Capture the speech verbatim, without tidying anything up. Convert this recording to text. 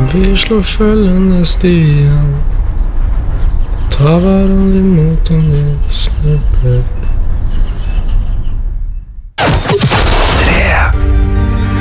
Vi slår følgende stier, tar hverandre imot om vi snubler.